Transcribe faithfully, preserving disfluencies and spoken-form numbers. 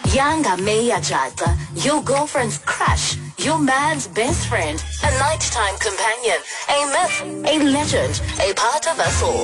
Yanga Meya Jata, your girlfriend's crush, your man's best friend, a nighttime companion, a myth, a legend, a part of us all.